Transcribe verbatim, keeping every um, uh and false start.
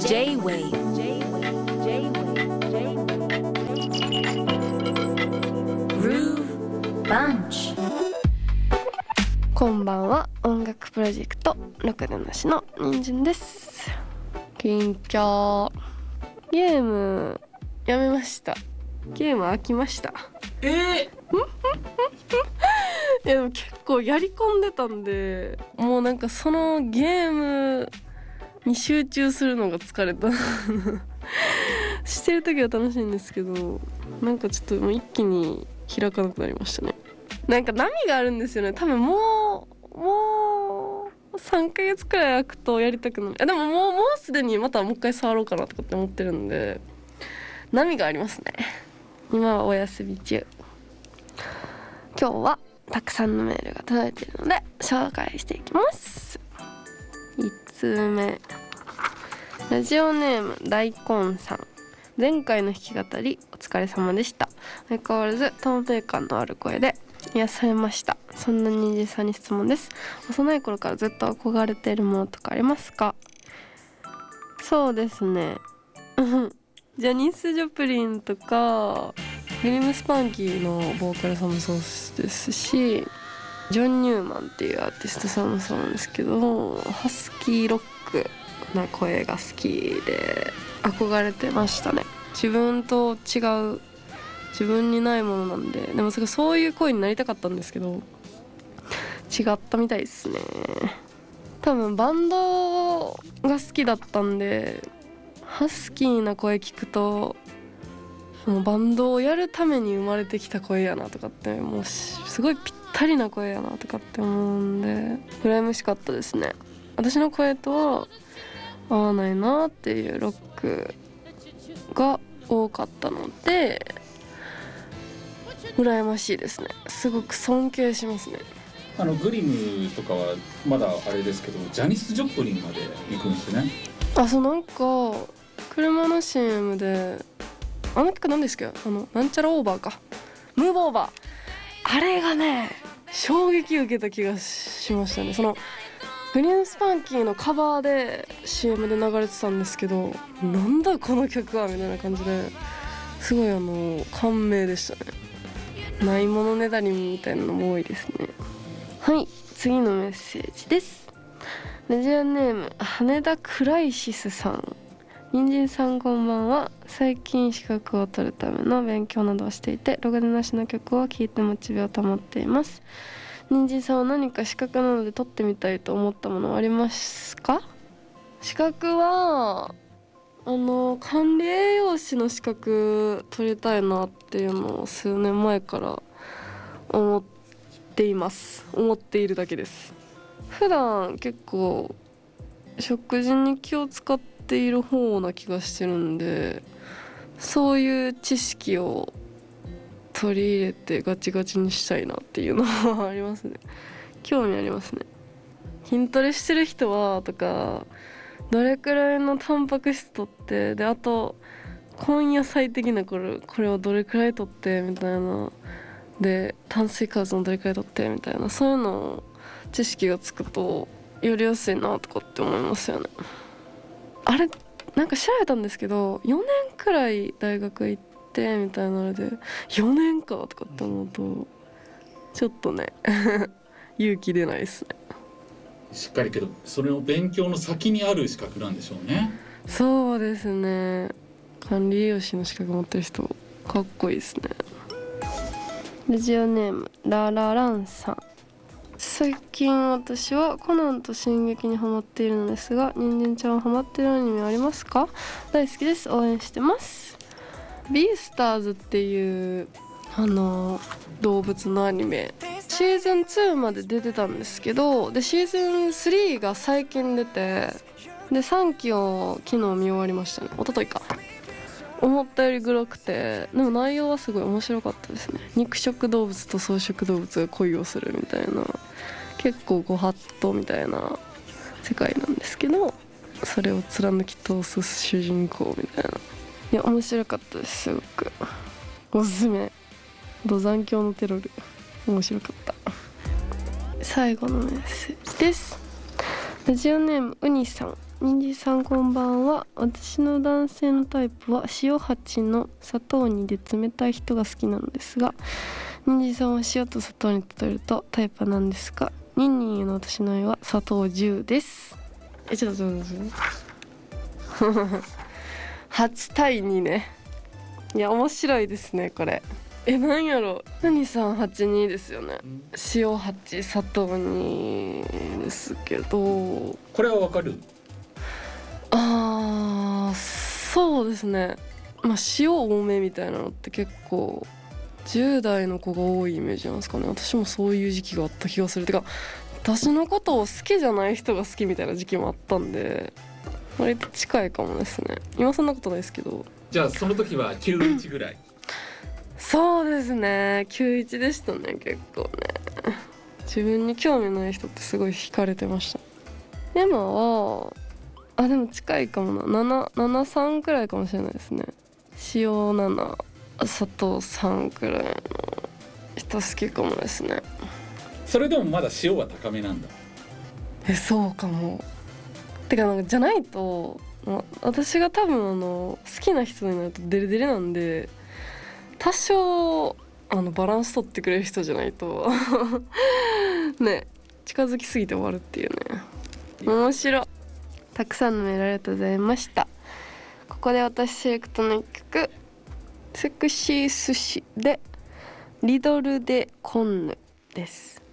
J-Wave Groove Bunch。 こんばんは。音楽プロジェクトろくでなしの人参です。緊張。ゲームやめました。ゲーム飽きました。 えー、 いやでも結構やり込んでたんで、もうなんかそのゲームに集中するのが疲れたしてる時は楽しいんですけど、なんかちょっともう一気に開かなくなりましたね。なんか波があるんですよね。多分もうもうさんかげつくらい空くとやりたくなる。いやでももうもうすでにまたもう一回触ろうかなとかって思ってるんで、波がありますね。今はお休み中。今日はたくさんのメールが届いているので紹介していきます。いちつうめ、ラジオネーム大根さん。前回の弾き語りお疲れ様でした。相変わらず透明感のある声で癒されました。そんな人参さんに質問です。幼い頃からずっと憧れているものとかありますか？そうですねジャニス・ジョプリンとかグリム・スパンキーのボーカルさんもそうですし、ジョン・ニューマンっていうアーティストさんもそうなんですけど、ハスキーロックな声が好きで憧れてましたね。自分と違う、自分にないものなんで。でもそういう声になりたかったんですけど違ったみたいですね。多分バンドが好きだったんで、ハスキーな声聞くともうバンドをやるために生まれてきた声やなとかって、もうすごいぴったりな声やなとかって思うんで羨ましかったですね。私の声とは合わないなっていうロックが多かったので羨ましいですね。すごく尊敬しますね。 あのグリムとかはまだあれですけど、ジャニス・ジョプリンまで行くんですね。 あ、そう、なんか車の シーエム であの曲なんですけど、あのなんちゃらオーバーか、ムーブオーバー、あれがね衝撃受けた気がしましたね。そのグリーンスパンキーのカバーで シーエム で流れてたんですけど、なんだこの曲はみたいな感じですごいあの感銘でしたね。ないものねだりみたいなのも多いですね。はい、次のメッセージです。ラジオネーム羽田クライシスさん。人参さんこんばんは。最近資格を取るための勉強などをしていて、ろくでなしの曲を聴いてモチベを保っています。人参さんは何か資格などで取ってみたいと思ったものはありますか？資格はあの管理栄養士の資格取りたいなっていうのを数年前から思っています思っているだけです。普段結構食事に気を使っている方な気がしてるんで、そういう知識を取り入れてガチガチにしたいなっていうのはありますね。興味ありますね。筋トレしてる人はとか、どれくらいのタンパク質取って、であと根野菜的なこれこれをどれくらい取ってみたいな、で炭水化物もどれくらい取ってみたいな、そういうの知識がつくとやりやすいなとかって思いますよね。あれなんか調べたんですけど、よねんくらい大学行ってみたいなので、よねんかとかって思うとちょっとね勇気出ないですね。 しっかりけどそれを勉強の先にある資格なんでしょうね。 そうですね。管理栄養士の資格持ってる人かっこいいですね。ラジオネームララランさん。最近私はコナンと進撃にハマっているのですが、人参ちゃんはハマっているアニメありますか？大好きです。応援してます。ビースターズっていうあの動物のアニメ、シーズンツーまで出てたんですけど、でシーズンスリーが最近出て、でさんきを昨日見終わりましたね。一昨日か。思ったよりグロくて、でも内容はすごい面白かったですね。肉食動物と草食動物が恋をするみたいな、結構ご法度みたいな世界なんですけど、それを貫き通す主人公みたいな、いや面白かったです。すごくおすすめ。土残響のテロル面白かった。最後のメッセージです。ラジオネームウニさん。 にんじさんこんばんは。私の男性のタイプは塩はちの砂糖にで冷たい人が好きなのですが、にんじさんは塩と砂糖に例えるとタイプは何ですか？にんにんへの私の愛は砂糖じゅうです。えちょっとちょっとちょっとはちたいにね。いや面白いですねこれ。えなんやろ、何さんはちにですよね。塩はち砂糖にですけど、 これはわかる？ あーそうですね、まあ塩多めみたいなのって結構じゅう代の子が多いイメージなんですかね。私もそういう時期があった気がする。てか私のことを好きじゃない人が好きみたいな時期もあったんで、割と近いかもですね。今そんなことないですけど。 じゃあその時はきゅういちぐらい。 そうですね、きゅういちでしたね。結構ね、自分に興味ない人ってすごい惹かれてました。今はあでも近いかもな、なな、ななさんくらいかもしれないですね。塩なな、砂糖さんくらいの人好きかもですね。 それでもまだ塩は高めなんだ。 えそうかも。てかなんかじゃないと、ま私が多分あの好きな人になるとデレデレなんで、多少あのバランス取ってくれる人じゃないとね、近づきすぎて終わるっていうね。面白い。たくさんのメールありがとうございました。ここで私セレクトの一曲、セクシー寿司でリドル・デ・コンヌです。